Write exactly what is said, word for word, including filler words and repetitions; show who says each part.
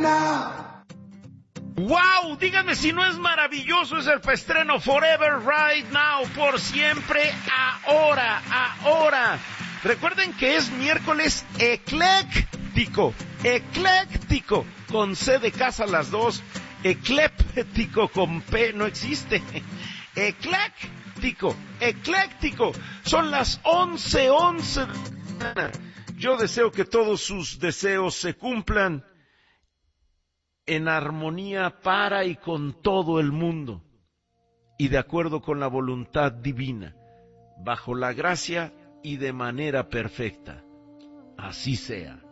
Speaker 1: now.
Speaker 2: ¡Wow! Díganme si no es maravilloso, es el preestreno Forever Right Now, por siempre, ahora, ahora. Recuerden que es miércoles ecléctico, ecléctico, con C de casa las dos, ecléptico con P no existe, ecléctico, ecléctico, son las once, once. Yo deseo que todos sus deseos se cumplan en armonía para y con todo el mundo y de acuerdo con la voluntad divina, bajo la gracia y de manera perfecta. Así sea.